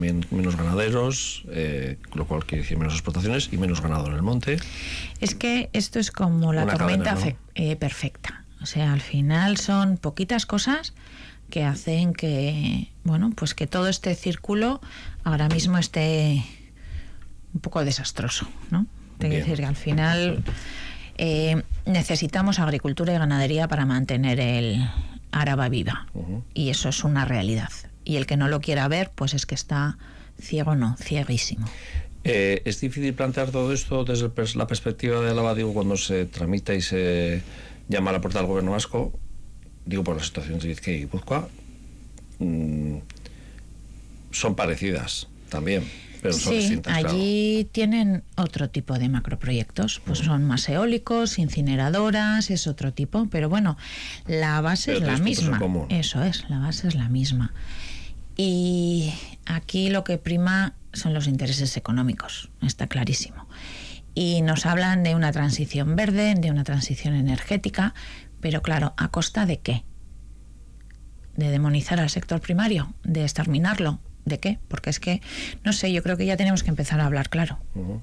Menos ganaderos, lo cual quiere decir menos explotaciones y menos ganado en el monte. Es que esto es como la tormenta perfecta. O sea, al final son poquitas cosas que hacen que, bueno, pues que todo este círculo ahora mismo esté un poco desastroso, ¿no? Tengo que decir que al final necesitamos agricultura y ganadería para mantener el Áraba viva. Y eso es una realidad. Y el que no lo quiera ver, pues es que está ciego, no, cieguísimo. Es difícil plantear todo esto desde la perspectiva de Álava, digo, cuando se tramita y se llama a la puerta del gobierno vasco, digo, por las situaciones de Bizkaia y Guipúzcoa, son parecidas también, pero son distintas. Allí tienen otro tipo de macroproyectos, pues son más eólicos, incineradoras, es otro tipo, pero bueno, la base es la misma. Eso es, la base es la misma. Y aquí lo que prima son los intereses económicos, está clarísimo. Y nos hablan de una transición verde, de una transición energética, pero claro, ¿a costa de qué? ¿De demonizar al sector primario? ¿De exterminarlo? ¿De qué? Porque es que, no sé, yo creo que ya tenemos que empezar a hablar claro.